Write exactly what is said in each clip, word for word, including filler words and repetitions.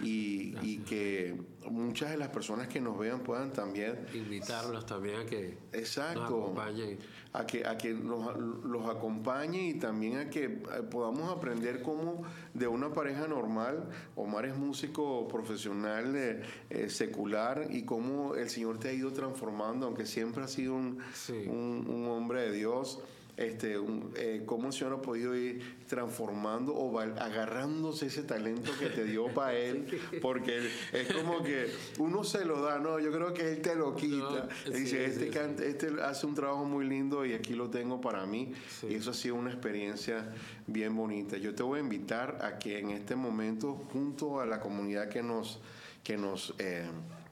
y, y que muchas de las personas que nos vean puedan también invitarlos también a que exacto, nos acompañen, a que, a que nos, los acompañe y también a que podamos aprender cómo de una pareja normal, Omar es músico profesional eh, eh, secular, y cómo el Señor te ha ido transformando, aunque siempre ha sido un, sí. un, un hombre de Dios. Este, un, eh, cómo el Señor ha podido ir transformando o val, agarrándose ese talento que te dio para Él, porque es como que uno se lo da, no, yo creo que Él te lo quita. No, Dice, sí, este, sí, canta, sí. este hace un trabajo muy lindo y aquí lo tengo para mí. Sí. Y eso ha sido una experiencia bien bonita. Yo te voy a invitar a que en este momento, junto a la comunidad que nos, que nos eh,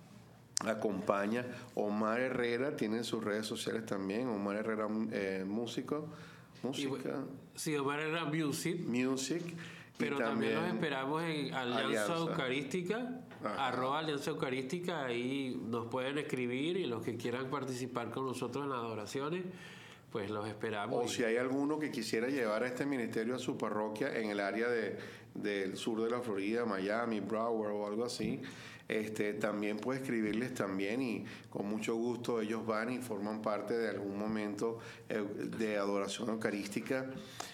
acompaña, Omar Herrera tiene sus redes sociales también, Omar Herrera eh, músico, música, y, sí, Omar Herrera Music, music, pero y también, también los esperamos en Alianza, Alianza. Eucarística, Ajá. arroba Alianza Eucarística, ahí nos pueden escribir, y los que quieran participar con nosotros en las adoraciones, pues los esperamos. O si hay alguno que quisiera llevar a este ministerio a su parroquia en el área de, del sur de la Florida, Miami, Broward o algo así, este, también puede escribirles también, y con mucho gusto ellos van y forman parte de algún momento de adoración eucarística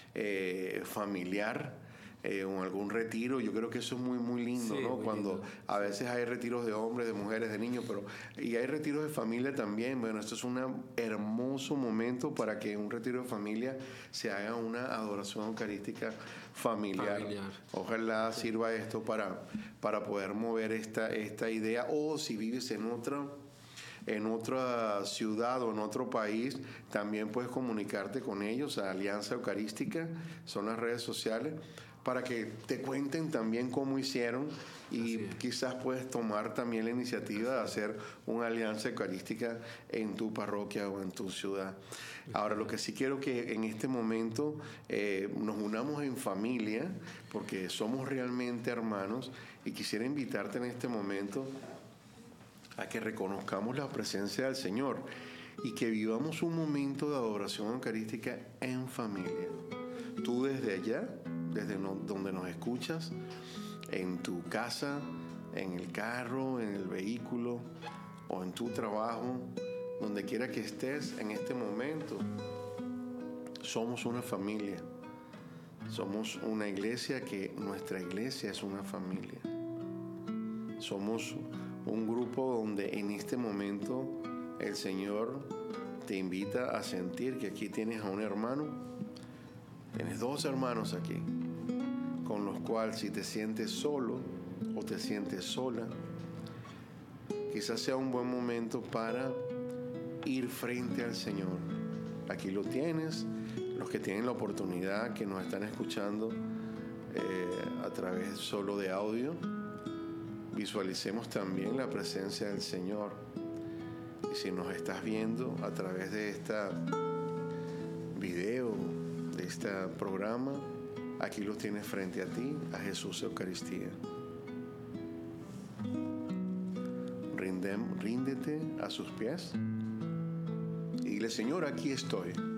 eh, familiar. Eh, o algún retiro. Yo creo que eso es muy muy lindo, sí, ¿no? Muy Cuando lindo. a veces hay retiros de hombres, de mujeres, de niños, pero y hay retiros de familia también. Bueno, esto es un hermoso momento para que en un retiro de familia se haga una adoración eucarística familiar. familiar. Ojalá sí. sirva esto para, para poder mover esta, esta idea. O si vives en otra en otra ciudad o en otro país, también puedes comunicarte con ellos a Alianza Eucarística, son las redes sociales, para que te cuenten también cómo hicieron, y quizás puedes tomar también la iniciativa de hacer una alianza eucarística en tu parroquia o en tu ciudad. Ahora, lo que sí quiero que en este momento eh, nos unamos en familia, porque somos realmente hermanos, y quisiera invitarte en este momento a que reconozcamos la presencia del Señor y que vivamos un momento de adoración eucarística en familia. Tú desde allá, desde no, donde nos escuchas, en tu casa, en el carro, en el vehículo o en tu trabajo, donde quiera que estés en este momento, somos una familia. Somos una iglesia que nuestra iglesia es una familia. Somos un grupo donde en este momento el Señor te invita a sentir que aquí tienes a un hermano, tienes dos hermanos aquí, con los cuales si te sientes solo o te sientes sola, quizás sea un buen momento para ir frente al Señor. Aquí lo tienes, los que tienen la oportunidad, que nos están escuchando eh, a través solo de audio, visualicemos también la presencia del Señor. Y si nos estás viendo a través de este video, de este programa, aquí lo tienes frente a ti, a Jesús Eucaristía. Rindem, ríndete a sus pies y dile: Señor, aquí estoy.